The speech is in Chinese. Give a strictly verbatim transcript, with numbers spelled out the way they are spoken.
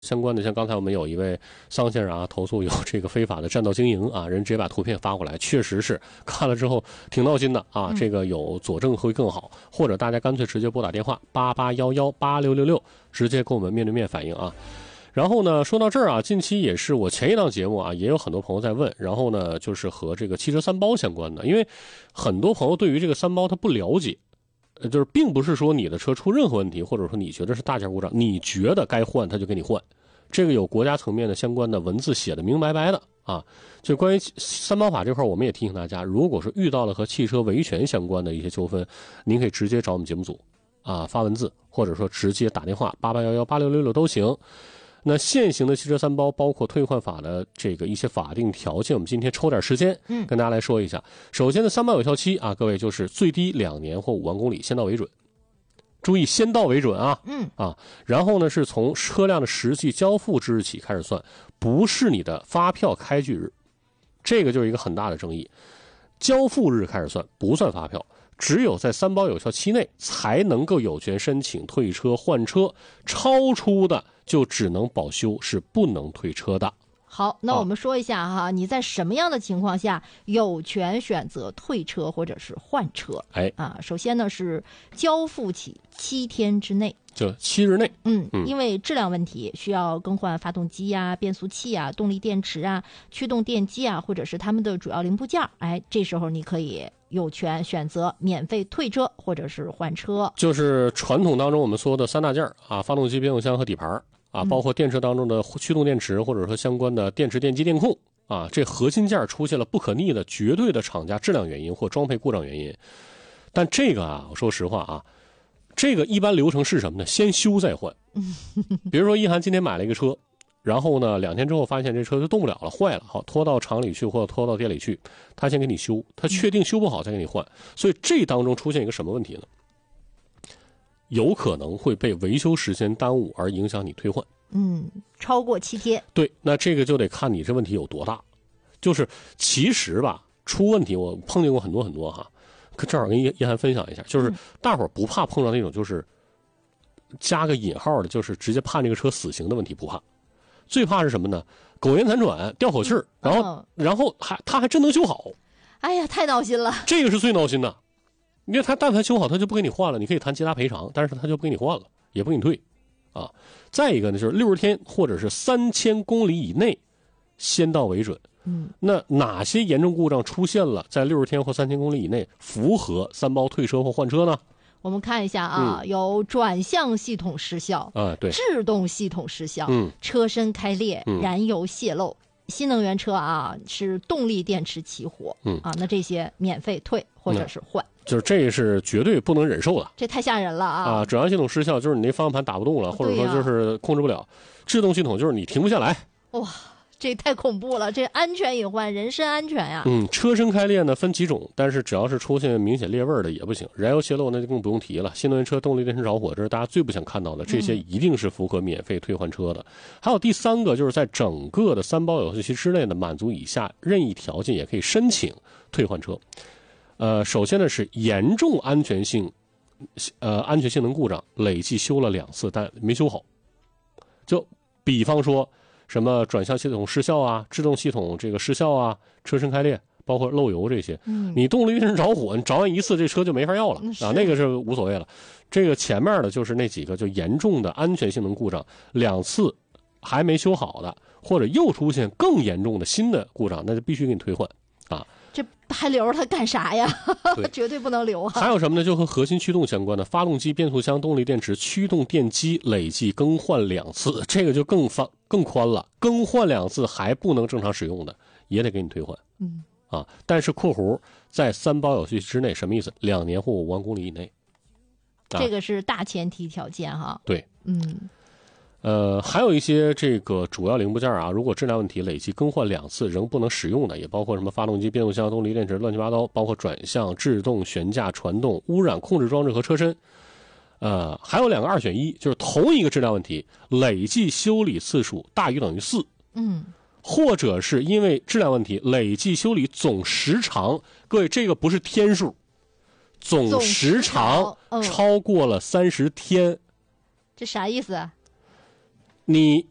相关的，像刚才我们有一位桑先生啊投诉有这个非法的占道经营啊，人直接把图片发过来，确实是看了之后挺闹心的啊，这个有佐证会更好，或者大家干脆直接拨打电话八八一一八六六六，直接跟我们面对面反映啊。然后呢，说到这儿啊，近期也是我前一档节目啊，也有很多朋友在问，然后呢，就是和这个汽车三包相关的，因为很多朋友对于这个三包他不了解。呃，就是并不是说你的车出任何问题，或者说你觉得是大件故障，你觉得该换他就给你换，这个有国家层面的相关的文字写的明白白的啊。就关于三包法这块，我们也提醒大家，如果说遇到了和汽车维权相关的一些纠纷，您可以直接找我们节目组啊发文字，或者说直接打电话八八一一八六六六都行。那现行的汽车三包包括退换法的这个一些法定条件，我们今天抽点时间嗯跟大家来说一下。首先的三包有效期啊，各位就是最低两年或五万公里，先到为准。注意先到为准啊，嗯啊，然后呢是从车辆的实际交付之日起开始算，不是你的发票开具日，这个就是一个很大的争议。交付日开始算，不算发票。只有在三包有效期内才能够有权申请退车换车，超出的就只能保修，是不能退车的。 好，那我们说一下哈，啊、你在什么样的情况下有权选择退车或者是换车？哎啊，首先呢是交付起七天之内， 就七日内。 嗯，嗯因为质量问题需要更换发动机啊、变速器啊、动力电池啊、驱动电机啊，或者是它们的主要零部件，哎，这时候你可以有权选择免费退车或者是换车。 就是传统当中我们说的三大件啊，发动机、变速箱和底盘啊，包括电车当中的驱动电池或者说相关的电池、电机、电控啊，这核心件出现了不可逆的绝对的厂家质量原因或装配故障原因。但这个啊，我说实话啊，这个一般流程是什么呢？先修再换。比如说一涵今天买了一个车，然后呢两天之后发现这车就动不了了，坏了，好拖到厂里去或者拖到店里去，他先给你修，他确定修不好再给你换。所以这当中出现一个什么问题呢？有可能会被维修时间耽误而影响你退换。 嗯，超过七天。 对，那这个就得看你这问题有多大。就是其实吧，出问题我碰见过很多很多哈，可正好跟叶涵分享一下，就是大伙儿不怕碰到那种就是加个引号的，就是直接判这个车死刑的问题不怕，最怕是什么呢？苟延残喘、掉口气儿，然后、哦、然后还他还真能修好。 哎呀，太闹心了！ 这个是最闹心的。因为他但凡修好，他就不给你换了，你可以谈其他赔偿，但是他就不给你换了，也不给你退啊。再一个呢，就是六十天或者是三千公里以内，先到为准。嗯，那哪些严重故障出现了，在六十天或三千公里以内，符合三包退车或换车呢？ 我们看一下啊，嗯、有转向系统失效啊，对， 制动系统失效， 嗯， 车身开裂， 嗯、 燃油泄漏。新能源车啊是动力电池起火，嗯啊，那这些免费退或者是换， 嗯、就是这是绝对不能忍受的， 这太吓人了啊！ 啊，转向系统失效就是你那方向盘打不动了，哦、或者说就是控制不了，制动系统就是你停不下来。 哇，这太恐怖了，这安全隐患，人身安全呀！ 嗯，车身开裂呢分几种，但是只要是出现明显裂味的也不行，燃油泄漏那就更不用提了。新能源车动力电池着火，这是大家最不想看到的，这些一定是符合免费退换车的。嗯、还有第三个，就是在整个的三包有效期之内呢，满足以下任意条件也可以申请退换车。呃，首先呢是严重安全性，呃安全性能故障累计修了两次但没修好，就比方说。什么转向系统失效啊，制动系统这个失效啊，车身开裂，包括漏油这些，嗯，你动力电池着火，你着完一次这车就没法要了啊，那个是无所谓了。这个前面的就是那几个就严重的安全性能故障，两次还没修好的，或者又出现更严重的新的故障，那就必须给你退换啊。 这还留着它干啥呀？绝对不能留啊！ 还有什么呢？就和核心驱动相关的，发动机、变速箱、动力电池、驱动电机累计更换两次，这个就更方更宽了。更换两次还不能正常使用的，也得给你退换。嗯啊，但是括弧在三包有效期之内，什么意思？两年或五万公里以内。 啊、这个是大前提条件哈。 对， 嗯。 呃，还有一些这个主要零部件啊，如果质量问题累计更换两次仍不能使用的，也包括什么发动机、变速箱、动力电池乱七八糟，包括转向、制动、悬架、传动、污染控制装置和车身。呃，还有两个二选一，就是同一个质量问题累计修理次数大于等于四， 嗯， 或者是因为质量问题累计修理总时长，各位这个不是天数，总时长超过了三十天， 这啥意思啊？ 你